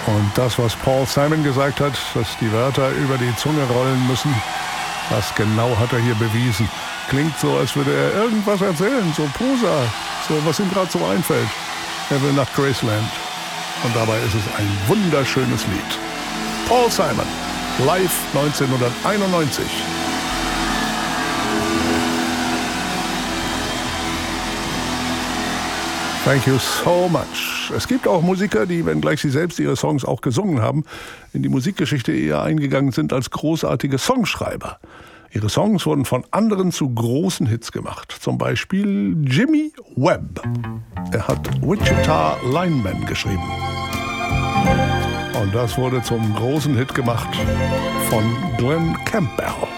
Und das, was Paul Simon gesagt hat, dass die Wörter über die Zunge rollen müssen, das genau hat er hier bewiesen. Klingt so, als würde er irgendwas erzählen, so Prosa, so was ihm gerade so einfällt. Er will nach Graceland. Und dabei ist es ein wunderschönes Lied. Paul Simon, live 1991. Thank you so much. Es gibt auch Musiker, die, wenngleich sie selbst ihre Songs auch gesungen haben, in die Musikgeschichte eher eingegangen sind als großartige Songschreiber. Ihre Songs wurden von anderen zu großen Hits gemacht. Zum Beispiel Jimmy Webb. Er hat Wichita Lineman geschrieben. Und das wurde zum großen Hit gemacht von Glen Campbell.